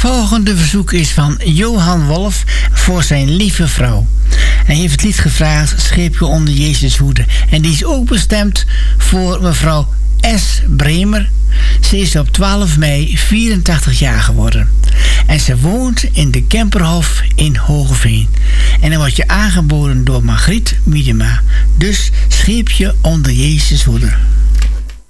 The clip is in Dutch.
volgende verzoek is van Johan Wolf voor zijn lieve vrouw. Hij heeft het lied gevraagd, Scheepje onder Jezus hoede. En die is ook bestemd voor mevrouw S. Bremer. Ze is op 12 mei 84 jaar geworden. En ze woont in de Kemperhof in Hogeveen. En dan wordt je aangeboden door Margriet Miedema. Dus Scheepje onder Jezus hoede.